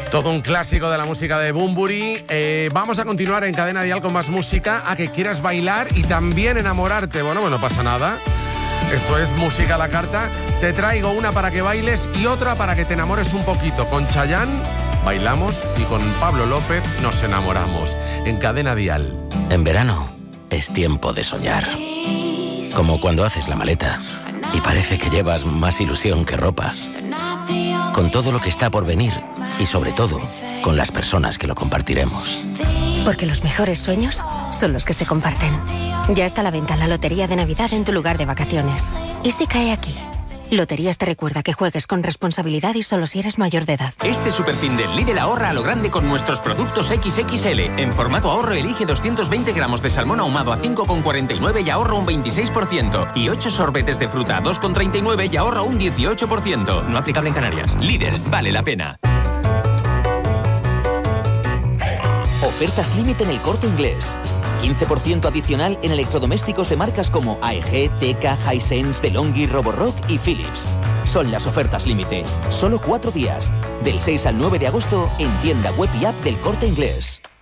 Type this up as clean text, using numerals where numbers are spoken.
Todo un clásico de la música de Bunbury. Vamos a continuar en Cadena Dial con más música, a que quieras bailar y también enamorarte. Bueno, no pasa nada. Esto es música a la carta. Te traigo una para que bailes y otra para que te enamores un poquito. Con Chayanne bailamos y con Pablo López nos enamoramos. En Cadena Dial. En verano es tiempo de soñar. Como cuando haces la maleta y parece que llevas más ilusión que ropa. Con todo lo que está por venir y sobre todo con las personas que lo compartiremos. Porque los mejores sueños son los que se comparten. Ya está a la venta la Lotería de Navidad en tu lugar de vacaciones. ¿Y si cae aquí? Loterías te recuerda que juegues con responsabilidad y solo si eres mayor de edad. Este superfin del Lidl ahorra a lo grande con nuestros productos XXL. En formato ahorro elige 220 gramos de salmón ahumado a 5,49 y ahorra un 26%. Y 8 sorbetes de fruta a 2,39 y ahorra un 18%. No aplicable en Canarias. Lidl, vale la pena. Ofertas límite en El Corte Inglés. 15% adicional en electrodomésticos de marcas como AEG, Teka, Hisense, DeLonghi, Roborock y Philips. Son las ofertas límite. Solo 4 días. Del 6 al 9 de agosto en tienda web y app del Corte Inglés.